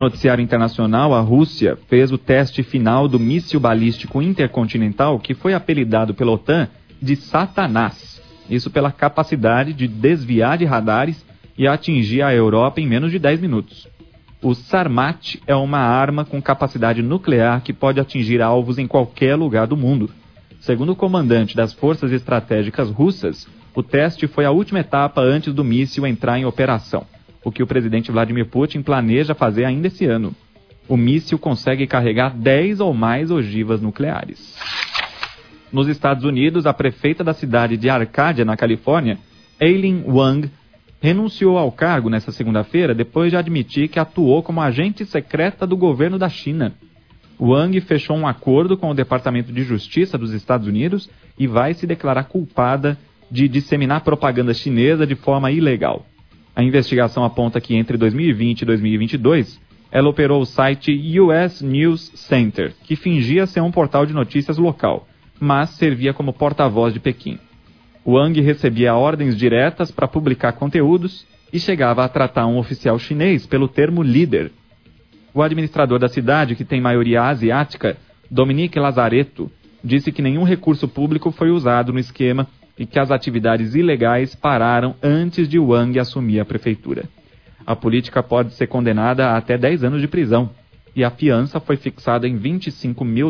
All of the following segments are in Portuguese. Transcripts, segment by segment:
Noticiário internacional, a Rússia fez o teste final do míssil balístico intercontinental que foi apelidado pela OTAN de Satanás. Isso pela capacidade de desviar de radares e atingir a Europa em menos de 10 minutos. O Sarmat é uma arma com capacidade nuclear que pode atingir alvos em qualquer lugar do mundo. Segundo o comandante das Forças Estratégicas Russas, o teste foi a última etapa antes do míssil entrar em operação, o que o presidente Vladimir Putin planeja fazer ainda esse ano. O míssil consegue carregar 10 ou mais ogivas nucleares. Nos Estados Unidos, a prefeita da cidade de Arcádia, na Califórnia, Aileen Wang, renunciou ao cargo nesta segunda-feira depois de admitir que atuou como agente secreta do governo da China. Wang fechou um acordo com o Departamento de Justiça dos Estados Unidos e vai se declarar culpada de disseminar propaganda chinesa de forma ilegal. A investigação aponta que entre 2020 e 2022, ela operou o site US News Center, que fingia ser um portal de notícias local, mas servia como porta-voz de Pequim. Wang recebia ordens diretas para publicar conteúdos e chegava a tratar um oficial chinês pelo termo líder. O administrador da cidade, que tem maioria asiática, Dominique Lazaretto, disse que nenhum recurso público foi usado no esquema e que as atividades ilegais pararam antes de Wang assumir a prefeitura. A política pode ser condenada a até 10 anos de prisão e a fiança foi fixada em $25 mil.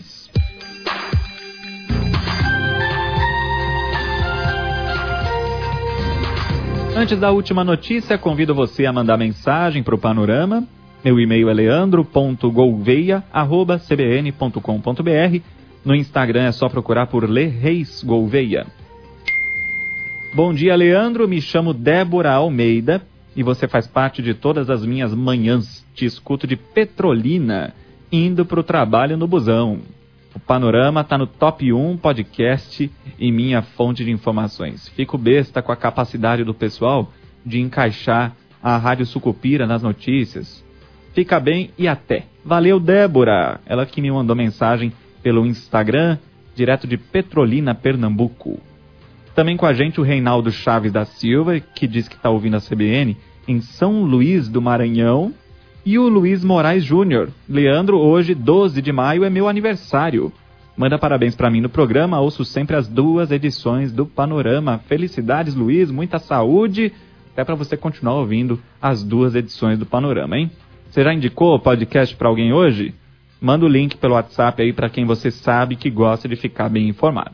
Antes da última notícia, convido você a mandar mensagem para o Panorama. Meu e-mail é leandro.gouveia@cbn.com.br. No Instagram é só procurar por Le Reis Gouveia. Bom dia, Leandro. Me chamo Débora Almeida e você faz parte de todas as minhas manhãs. Te escuto de Petrolina, indo para o trabalho no busão. O Panorama está no top 1 podcast e minha fonte de informações. Fico besta com a capacidade do pessoal de encaixar a Rádio Sucupira nas notícias. Fica bem e até. Valeu, Débora. Ela que me mandou mensagem pelo Instagram, direto de Petrolina, Pernambuco. Também com a gente o Reinaldo Chaves da Silva, que diz que está ouvindo a CBN em São Luís do Maranhão. E o Luiz Moraes Júnior. Leandro, hoje, 12 de maio, é meu aniversário. Manda parabéns para mim no programa, ouço sempre as 2 edições do Panorama. Felicidades, Luiz, muita saúde, até para você continuar ouvindo as 2 edições do Panorama, hein? Você já indicou o podcast para alguém hoje? Manda o link pelo WhatsApp aí para quem você sabe que gosta de ficar bem informado.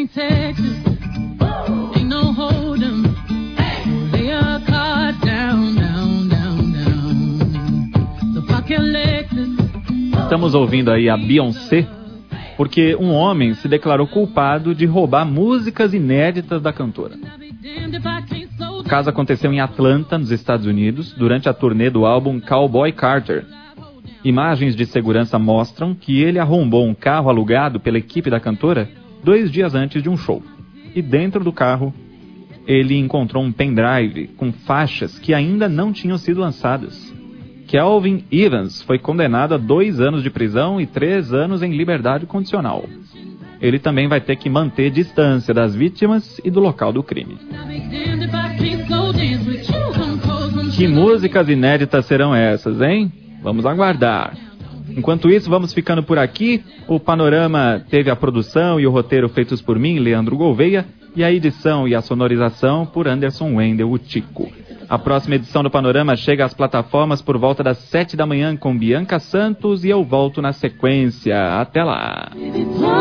Estamos ouvindo aí a Beyoncé, porque um homem se declarou culpado de roubar músicas inéditas da cantora. O caso aconteceu em Atlanta, nos Estados Unidos, durante a turnê do álbum Cowboy Carter. Imagens de segurança mostram que ele arrombou um carro alugado pela equipe da cantora 2 dias antes de um show. E dentro do carro, ele encontrou um pendrive com faixas que ainda não tinham sido lançadas. Kelvin Evans foi condenado a 2 anos de prisão e 3 anos em liberdade condicional. Ele também vai ter que manter distância das vítimas e do local do crime. Que músicas inéditas serão essas, hein? Vamos aguardar. Enquanto isso, vamos ficando por aqui. O Panorama teve a produção e o roteiro feitos por mim, Leandro Gouveia, e a edição e a sonorização por Anderson Wendel, o Tico. A próxima edição do Panorama chega às plataformas por volta das 7 da manhã com Bianca Santos e eu volto na sequência. Até lá!